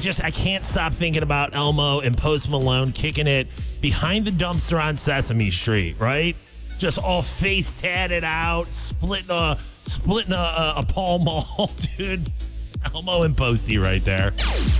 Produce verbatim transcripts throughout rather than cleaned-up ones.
just, I can't stop thinking about Elmo and Post Malone kicking it behind the dumpster on Sesame Street, right? Just all face tatted out, splitting a, splitting a, a, a Pall Mall, dude. Elmo and Posty right there.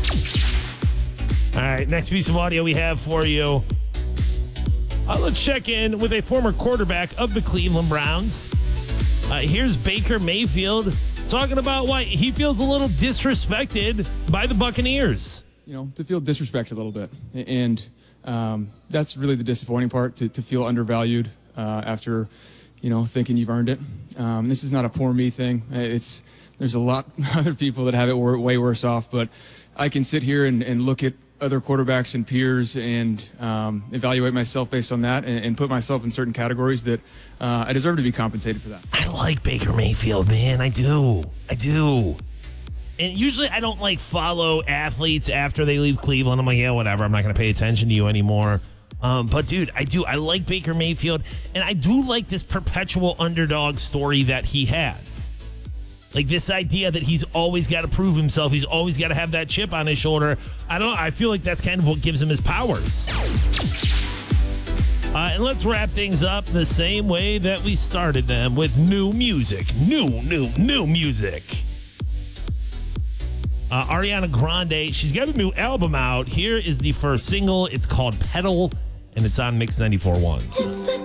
All right, next piece of audio we have for you. Uh, let's check in with a former quarterback of the Cleveland Browns. Uh, here's Baker Mayfield talking about why he feels a little disrespected by the Buccaneers. You know, to feel disrespected a little bit. And um, that's really the disappointing part, to, to feel undervalued uh, after, you know, thinking you've earned it. Um, this is not a poor me thing. It's There's a lot of other people that have it way worse off, but I can sit here and, and look at other quarterbacks and peers and um, evaluate myself based on that and, and put myself in certain categories that uh, I deserve to be compensated for that. I like Baker Mayfield, man. I do. I do. And usually I don't like follow athletes after they leave Cleveland. I'm like, yeah, whatever. I'm not going to pay attention to you anymore. Um, but, dude, I do. I like Baker Mayfield. And I do like this perpetual underdog story that he has. Like this idea that he's always got to prove himself. He's always got to have that chip on his shoulder. I don't know. I feel like that's kind of what gives him his powers. Uh, and let's wrap things up the same way that we started them, with new music. New, new, new music. Uh, Ariana Grande, she's got a new album out. Here is the first single. It's called Pedal, and it's on Mix ninety-four point one.